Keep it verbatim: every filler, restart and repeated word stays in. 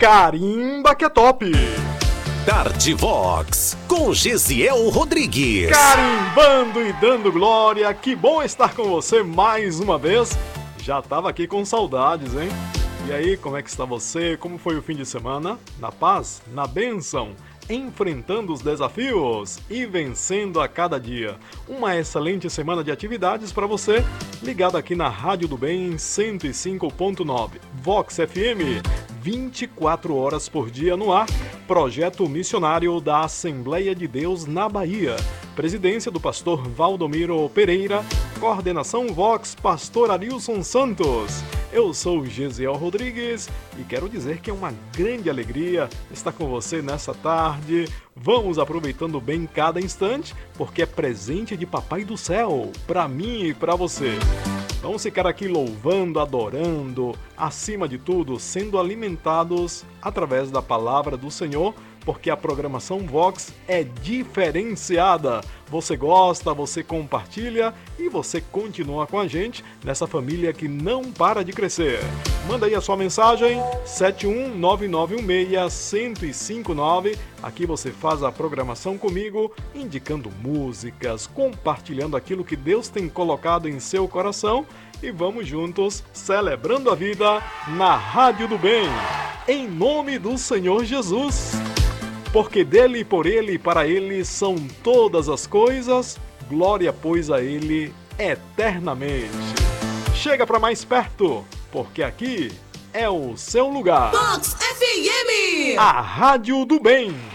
Carimba que é top! Tarde Vox, com Gesiel Rodrigues. Carimbando e dando glória, que bom estar com você mais uma vez. Já tava aqui com saudades, hein? E aí, como é que está você? Como foi o fim de semana? Na paz? Na bênção? Enfrentando os desafios e vencendo a cada dia. Uma excelente semana de atividades para você, ligado aqui na Rádio do Bem cento e cinco ponto nove, Vox F M, vinte e quatro horas por dia no ar. Projeto missionário da Assembleia de Deus na Bahia. Presidência do pastor Valdomiro Pereira. Coordenação Vox, pastor Arilson Santos. Eu sou Gesiel Rodrigues e quero dizer que é uma grande alegria estar com você nessa tarde. Vamos aproveitando bem cada instante, porque é presente de Papai do Céu, para mim e para você. Vamos ficar aqui louvando, adorando, acima de tudo, sendo alimentados através da palavra do Senhor, porque a programação Vox é diferenciada. Você gosta, você compartilha e você continua com a gente nessa família que não para de crescer. Manda aí a sua mensagem, sete um nove nove um seis, um zero cinco nove. Aqui você faz a programação comigo, indicando músicas, compartilhando aquilo que Deus tem colocado em seu coração. E vamos juntos celebrando a vida na Rádio do Bem, em nome do Senhor Jesus. Porque dele, e por ele e para ele são todas as coisas, glória pois a ele eternamente. Chega para mais perto, porque aqui é o seu lugar. Vox F M, a Rádio do Bem.